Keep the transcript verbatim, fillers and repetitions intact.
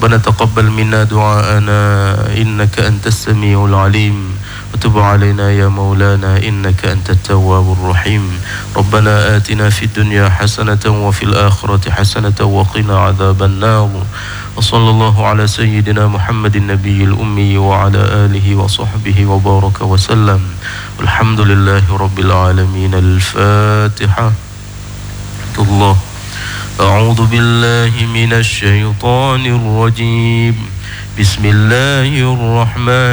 ربنا تقبل منا دعاءنا إنك أنت السميع العليم وتب علينا يا مولانا إنك أنت التواب الرحيم. ربنا آتنا في الدنيا حسنة وفي الآخرة حسنة وقنا عذاب النار. وصلى الله على سيدنا محمد النبي الأمي وعلى آله وصحبه وبارك وسلم. والحمد لله رب العالمين. الفاتحة. الله. أعوذ بالله من الشيطان الرجيم. بسم الله الرحمن